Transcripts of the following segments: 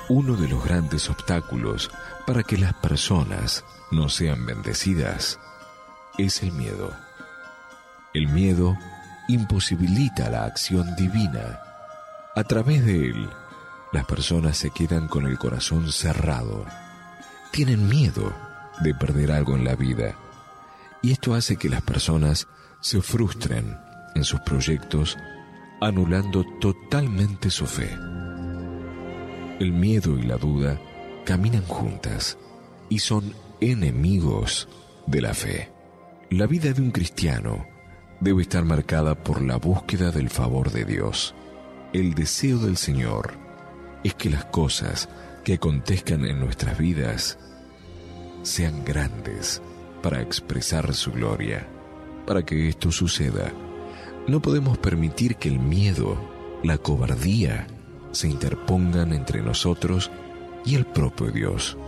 Uno de los grandes obstáculos para que las personas no sean bendecidas es el miedo. El miedo imposibilita la acción divina. A través de él, las personas se quedan con el corazón cerrado. Tienen miedo de perder algo en la vida. Y esto hace que las personas se frustren en sus proyectos, anulando totalmente su fe. El miedo y la duda caminan juntas y son enemigos de la fe. La vida de un cristiano debe estar marcada por la búsqueda del favor de Dios. El deseo del Señor es que las cosas que acontezcan en nuestras vidas sean grandes para expresar su gloria. Para que esto suceda, no podemos permitir que el miedo, la cobardía, se interpongan entre nosotros y el propio Dios.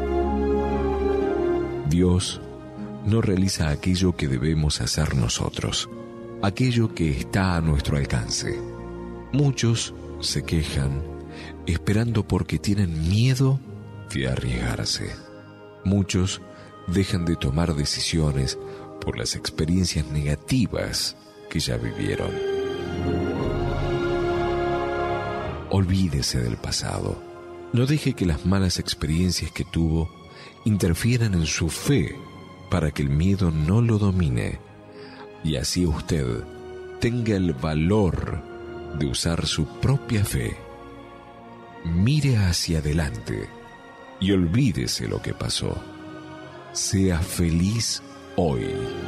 Dios no realiza aquello que debemos hacer nosotros, aquello que está a nuestro alcance. Muchos se quejan esperando porque tienen miedo de arriesgarse. Muchos dejan de tomar decisiones por las experiencias negativas que ya vivieron. Olvídese del pasado. No deje que las malas experiencias que tuvo interfieran en su fe para que el miedo no lo domine y así usted tenga el valor de usar su propia fe. Mire hacia adelante y olvídese lo que pasó. Sea feliz hoy.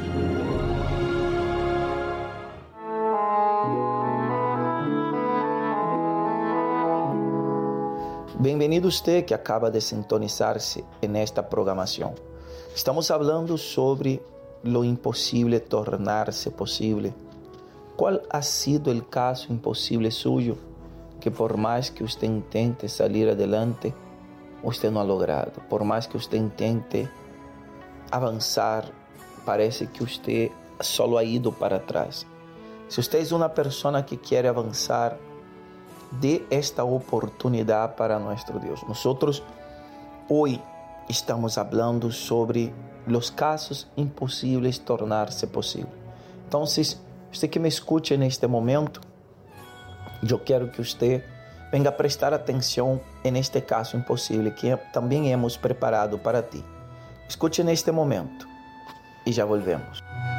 Bienvenido usted que acaba de sintonizarse en esta programación. Estamos hablando sobre lo imposible tornarse posible. ¿Cuál ha sido el caso imposible suyo que por más que usted intente salir adelante, usted no ha logrado? Por más que usted intente avanzar, parece que usted solo ha ido para atrás. Si usted es una persona que quiere avanzar, dé esta oportunidad para nuestro Dios. Nosotros hoy estamos hablando sobre los casos imposibles tornarse posible. Entonces, usted que me escucha en este momento, yo quiero que usted venga a prestar atención en este caso imposible que también hemos preparado para ti. Escuche en este momento y ya volvemos.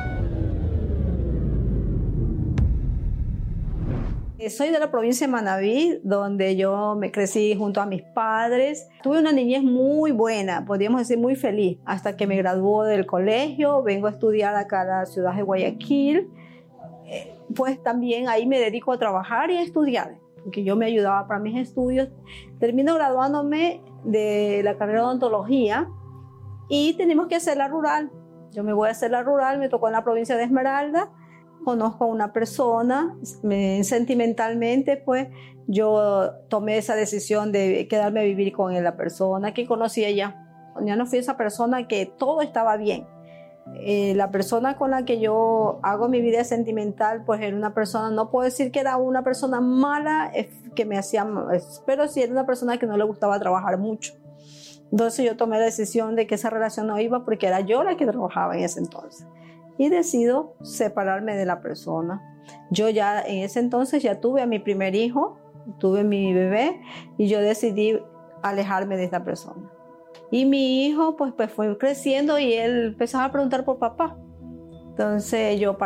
Soy de la provincia de Manabí, donde yo me crecí junto a mis padres. Tuve una niñez muy buena, podríamos decir muy feliz, hasta que me graduó del colegio. Vengo a estudiar acá a la ciudad de Guayaquil. Pues también ahí me dedico a trabajar y a estudiar, porque yo me ayudaba para mis estudios. Termino graduándome de la carrera de odontología y tenemos que hacer la rural. Yo me voy a hacer la rural, me tocó en la provincia de Esmeralda. Conozco a una persona, sentimentalmente pues yo tomé esa decisión de quedarme a vivir con la persona que conocía ya. Ya no fui esa persona que todo estaba bien. La persona con la que yo hago mi vida sentimental pues era una persona, no puedo decir que era una persona mala, que me hacía, pero sí era una persona que no le gustaba trabajar mucho. Entonces yo tomé la decisión de que esa relación no iba porque era yo la que trabajaba en ese entonces. Y decido separarme de la persona. Yo ya en ese entonces ya tuve a mi primer hijo, tuve mi bebé y yo decidí alejarme de esta persona. Y mi hijo pues fue creciendo y él empezaba a preguntar por papá. Entonces yo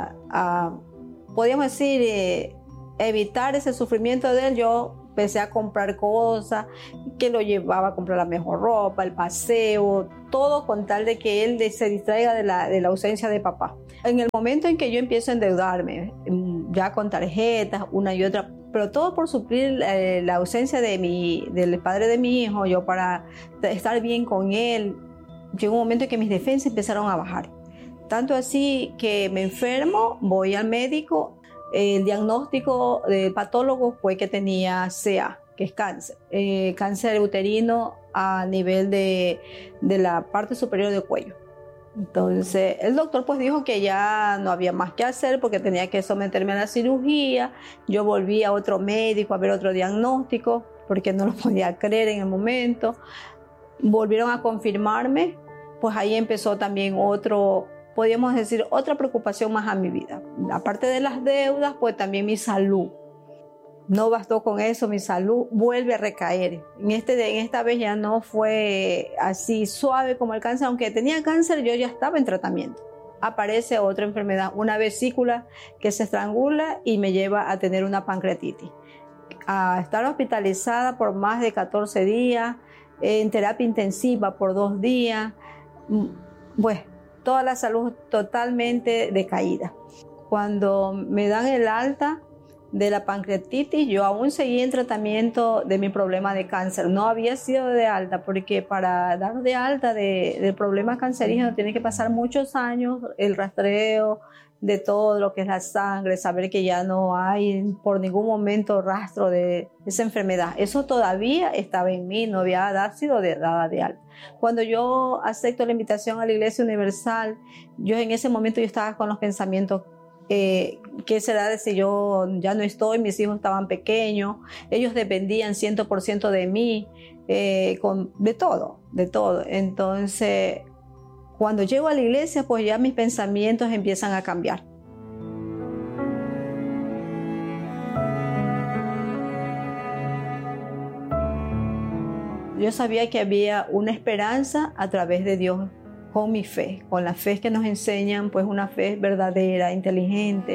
podríamos decir, evitar ese sufrimiento de él, yo empecé a comprar cosas, que lo llevaba a comprar la mejor ropa, el paseo, todo con tal de que él se distraiga de la ausencia de papá. En el momento en que yo empiezo a endeudarme, ya con tarjetas, una y otra, pero todo por suplir la ausencia del padre de mi hijo, yo para estar bien con él, llegó un momento en que mis defensas empezaron a bajar. Tanto así que me enfermo, voy al médico. El diagnóstico del patólogo fue que tenía CA, que es cáncer, cáncer uterino a nivel de la parte superior del cuello. Entonces el doctor pues dijo que ya no había más que hacer porque tenía que someterme a la cirugía. Yo volví a otro médico a ver otro diagnóstico, porque no lo podía creer en el momento. Volvieron a confirmarme, pues ahí empezó también podríamos decir, otra preocupación más a mi vida. Aparte de las deudas, pues también mi salud. No bastó con eso, mi salud vuelve a recaer. En esta vez ya no fue así suave como el cáncer, aunque tenía cáncer, yo ya estaba en tratamiento. Aparece otra enfermedad, una vesícula que se estrangula y me lleva a tener una pancreatitis. A estar hospitalizada por más de 14 días, en terapia intensiva por 2 días, pues toda la salud totalmente decaída. Cuando me dan el alta de la pancreatitis, yo aún seguía en tratamiento de mi problema de cáncer. No había sido de alta, porque para dar de alta del problema cancerígeno tiene que pasar muchos años, el rastreo de todo lo que es la sangre, saber que ya no hay por ningún momento rastro de esa enfermedad. Eso todavía estaba en mí, no había sido dada de alta. Cuando yo acepto la invitación a la Iglesia Universal, yo en ese momento yo estaba con los pensamientos, ¿qué será de si yo ya no estoy? Mis hijos estaban pequeños, ellos dependían 100% de mí, de todo. Entonces, cuando llego a la iglesia, pues ya mis pensamientos empiezan a cambiar. Yo sabía que había una esperanza a través de Dios, con mi fe, con la fe que nos enseñan, pues una fe verdadera, inteligente.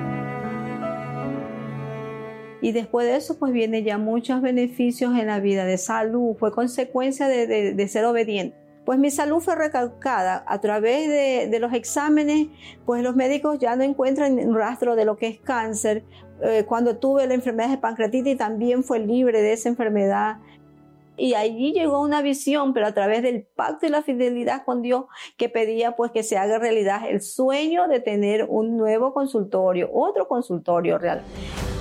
Y después de eso, pues vienen ya muchos beneficios en la vida, de salud, fue consecuencia de ser obediente. Pues mi salud fue recalcada a través de los exámenes, pues los médicos ya no encuentran rastro de lo que es cáncer. Cuando tuve la enfermedad de pancreatitis también fue libre de esa enfermedad. Y allí llegó una visión, pero a través del pacto y la fidelidad con Dios, que pedía pues que se haga realidad el sueño de tener un nuevo consultorio, otro consultorio real.